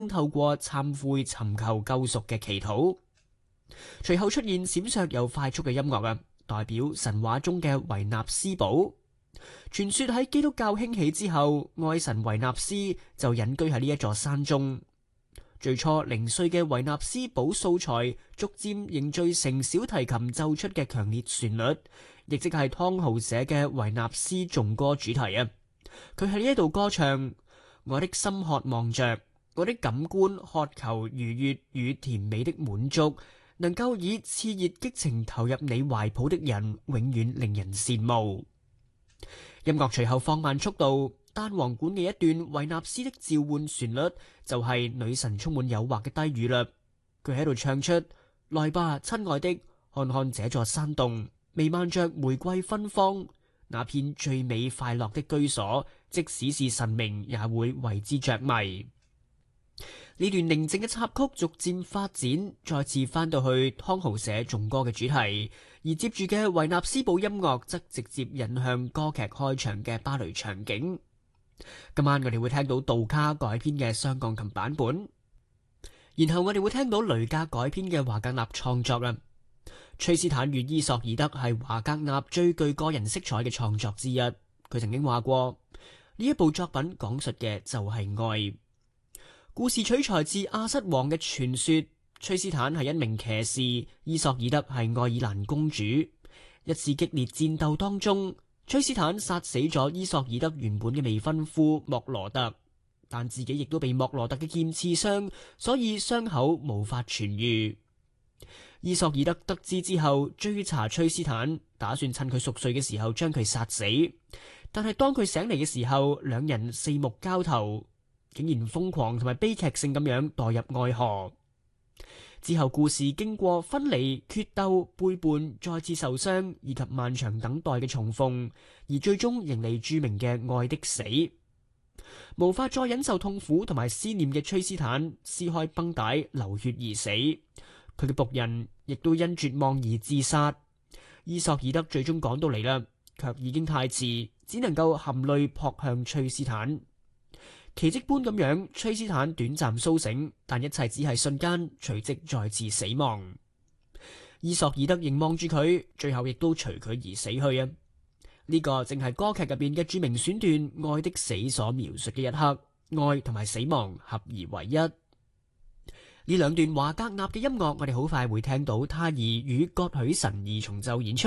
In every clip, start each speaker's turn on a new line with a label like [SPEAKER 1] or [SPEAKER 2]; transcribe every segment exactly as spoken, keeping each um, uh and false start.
[SPEAKER 1] 透過懺悔尋求救贖嘅祈禱。隨後出現閃爍又快速嘅音樂啊，代表神話中嘅維納斯堡。傳說喺基督教興起之後，愛神維納斯就隱居喺呢一座山中。最初零碎嘅維納斯堡素材，逐漸凝聚成小提琴奏出嘅強烈旋律，亦即係湯豪寫嘅維納斯頌歌主題啊。佢喺呢一度歌唱：我的心渴望着，我的感官渴求愉悅與甜美的滿足，能夠以熾熱激情投入你懷抱的人，永遠令人羨慕。音樂隨後放慢速度，單簧管嘅一段維納斯的召喚旋律就係女神充滿誘惑嘅低語啦。佢喺度唱出：來吧，親愛的，看看這座山洞，彌漫着玫瑰芬芳，那片最美快樂的居所，即使是神明也會為之着迷。呢段寧靜嘅插曲逐漸發展，再次翻到去湯豪寫頌歌嘅主題，而接住嘅維納斯堡音樂則直接引向歌劇開場嘅芭蕾場景。今晚我哋會聽到杜卡改編嘅雙鋼琴版本，然後我哋會聽到雷格改編嘅華格納創作啊。崔斯坦與伊索爾德係華格納最具個人色彩嘅創作之一。佢曾經話過，呢一部作品講述嘅就係愛。故事取材自亞瑟王嘅傳說，崔斯坦係一名騎士，伊索爾德係愛爾蘭公主。一次激烈戰鬥當中，崔斯坦殺死咗伊索爾德原本嘅未婚夫莫羅特，但自己亦都被莫羅特嘅劍刺傷，所以傷口無法痊愈。伊索爾德得知之後追查崔斯坦，打算趁佢熟睡嘅時候將佢殺死，但係當佢醒嚟嘅時候，兩人四目交投，竟然瘋狂同埋悲劇性咁樣墮入愛河。之後故事經過分離、決鬥、背叛、再次受傷以及漫長等待嘅重逢，而最終迎嚟著名嘅愛的死。無法再忍受痛苦同埋思念嘅崔斯坦撕開繃帶流血而死，佢嘅僕人亦都因絕望而自殺。伊索爾德最終趕到嚟啦，卻已經太遲，只能夠含淚撲向崔斯坦。奇蹟般咁樣，崔斯坦短暫甦醒，但一切只係瞬間，隨即再次死亡。伊索爾德凝望住佢，最後亦都隨佢而死去啊！呢、這個正係歌劇入邊嘅著名選段《愛的死》所描述嘅一刻，愛同埋死亡合而為一。呢兩段華格納嘅音樂，我哋好快會聽到他爾與葛許神二重奏演出。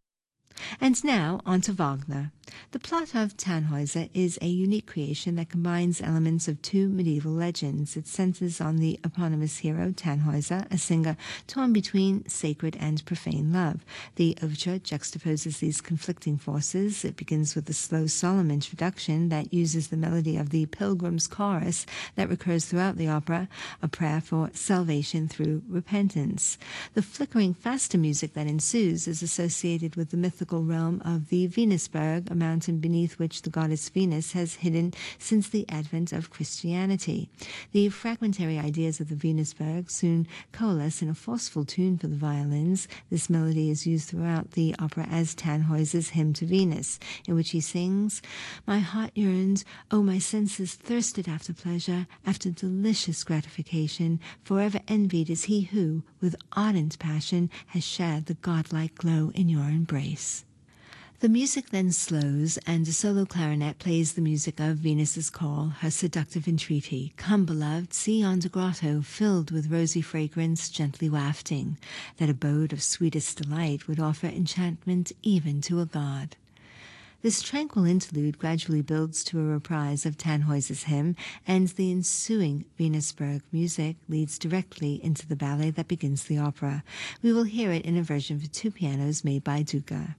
[SPEAKER 2] And now, on to Wagner. The plot of Tannhäuser is a unique creation that combines elements of two medieval legends. It centers on the eponymous hero, Tannhäuser, a singer torn between sacred and profane love. The overture juxtaposes these conflicting forces. It begins with a slow, solemn introduction that uses the melody of the Pilgrim's Chorus that recurs throughout the opera, a prayer for salvation through repentance. The flickering, faster music that ensues is associated with the mythical realm of the Venusberg, a mountain beneath which the goddess Venus has hidden since the advent of Christianity. The fragmentary ideas of the Venusberg soon coalesce in a forceful tune for the violins. This melody is used throughout the opera as Tannhäuser's hymn to Venus, in which he sings, "My heart yearns, oh, my senses thirsted after pleasure, after delicious gratification. Forever envied is he who, with ardent passion, has shared the godlike glow in your embrace." The music then slows, and a solo clarinet plays the music of Venus's call, her seductive entreaty. "Come, beloved, see yonder grotto, filled with rosy fragrance, gently wafting. That abode of sweetest delight would offer enchantment even to a god." This tranquil interlude gradually builds to a reprise of Tannhäuser's hymn, and the ensuing Venusberg music leads directly into the ballet that begins the opera. We will hear it in a version for two pianos made by Duca.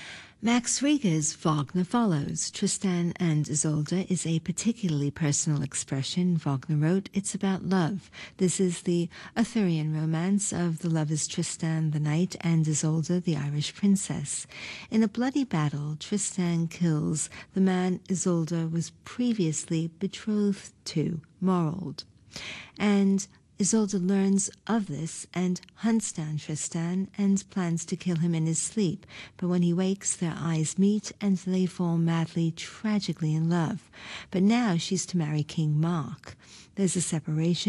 [SPEAKER 2] Max Reger's Wagner follows. Tristan and Isolde is a particularly personal expression. Wagner wrote, "It's about love." This is the Arthurian romance of the lovers Tristan the knight and Isolde the Irish princess. In a bloody battle, Tristan kills the man Isolde was previously betrothed to, Morold. And Isolde learns of this and hunts down Tristan and plans to kill him in his sleep, but when he wakes, their eyes meet and they fall madly, tragically in love. But now she's to marry King Mark. There's a separation